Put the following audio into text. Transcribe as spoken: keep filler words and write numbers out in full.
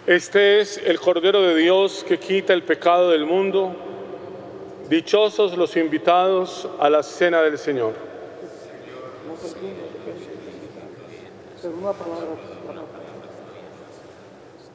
Este es el Cordero de Dios que quita el pecado del mundo. Dichosos los invitados a la cena del Señor. Pero una palabra.